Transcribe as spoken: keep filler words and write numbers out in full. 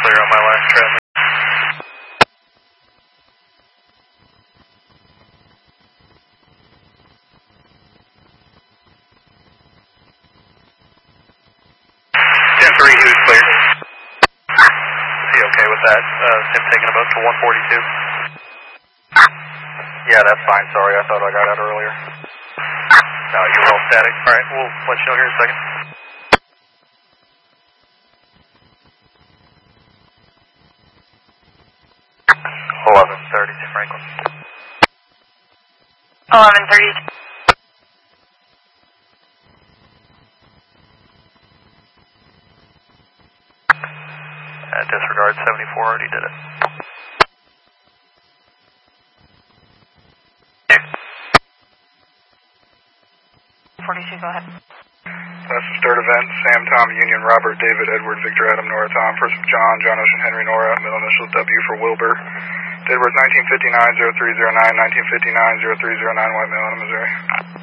clear on my last traffic. ten three, he was cleared. Is he okay with that? Uh, him taking a boat to one forty-two? Yeah, that's fine. Sorry, I thought I got out earlier. No, you were all static. Alright, we'll let you know here in a second. eleven thirty to Franklin. eleven thirty. Uh, disregard seventy-four, already did it. forty-two, go ahead. That's the start event. Sam, Tom, Union, Robert, David, Edward, Victor, Adam, Nora, Tom. First of John, John Ocean, Henry, Nora. Middle initial W for Wilbur. Date of birth nineteen fifty-nine, oh three oh nine, nineteen fifty-nine, oh three oh nine, White Male, Missouri.